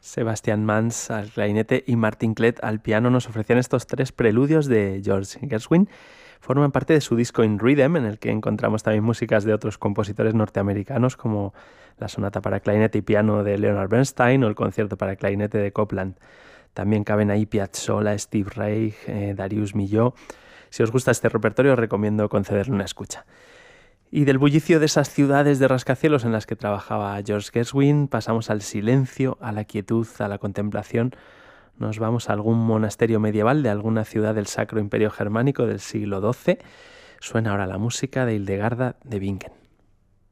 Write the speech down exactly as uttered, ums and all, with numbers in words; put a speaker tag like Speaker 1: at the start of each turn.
Speaker 1: Sebastian Mans al clarinete y Martin Klett al piano nos ofrecían estos tres preludios de George Gershwin. Forman parte de su disco In Rhythm, en el que encontramos también músicas de otros compositores norteamericanos, como la sonata para clarinete y piano de Leonard Bernstein o el concierto para clarinete de Copland. También caben ahí Piazzolla, Steve Reich, eh, Darius Milhaud. Si os gusta este repertorio, os recomiendo concederle una escucha. Y del bullicio de esas ciudades de rascacielos en las que trabajaba George Gershwin, pasamos al silencio, a la quietud, a la contemplación. Nos vamos a algún monasterio medieval de alguna ciudad del Sacro Imperio Germánico del siglo doce. Suena ahora la música de Hildegarda de Bingen.